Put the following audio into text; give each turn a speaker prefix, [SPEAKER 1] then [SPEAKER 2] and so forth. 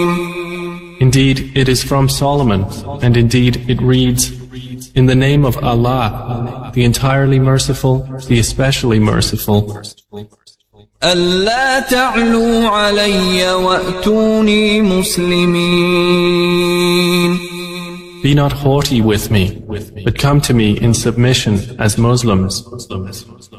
[SPEAKER 1] Indeed, it is from Solomon, and indeed it reads, "In the name of Allah, the entirely merciful, the especially merciful.
[SPEAKER 2] ألا تعلوا علي وأتوني مسلمين.
[SPEAKER 1] Be not haughty with me, but come to me in submission as Muslims."